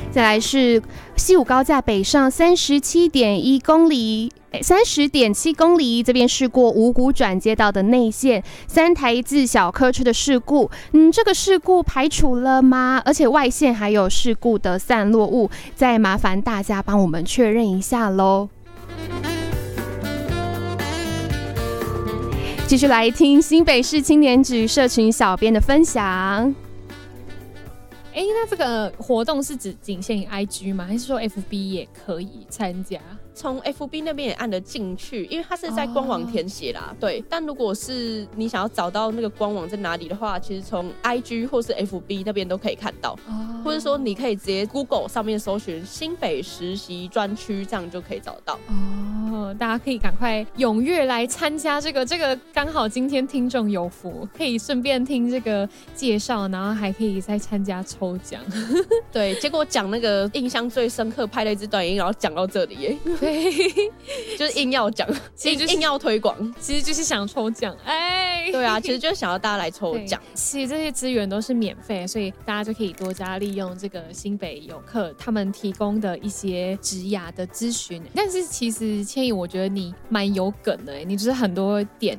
再来是西武高架北上37.1公里。30.7公里，这边事过五股转接道的内线，3台自小客车的事故，这个事故排除了吗？而且外线还有事故的散落物，再麻烦大家帮我们确认一下咯。继续来听新北市青年局社群小编的分享。 那这个活动是只仅限于 IG 吗？还是说 FB 也可以参加？ 从 FB 那边也按得进去，因为它是在官网填写啦，对。但如果是你想要找到那个官网在哪里的话，其实从 IG 或是 FB 那边都可以看到，或者说你可以直接 Google 上面搜寻新北实习专区，这样就可以找得到。 大家可以赶快踊跃来参加这个刚好今天听众有福，可以顺便听这个介绍，然后还可以再参加抽奖。 对，结果讲那个印象最深刻，拍了一支短影，然后讲到这里耶。 对， 就是硬要讲， 其实硬要推广， 其实就是想抽奖。 对啊，其实就是想要大家来抽奖。 其实这些资源都是免费，所以大家就可以多加利用这个新北游客他们提供的一些职涯的咨询。但是其实千怡，我觉得你蛮有梗的，你就是很多点